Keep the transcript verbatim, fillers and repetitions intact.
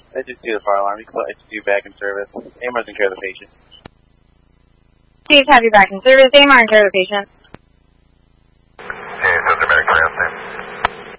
I just do the fire alarm. You can put I just do back in service. A M R's in care of the patient. Please have you back in service. A M R in care of the patient.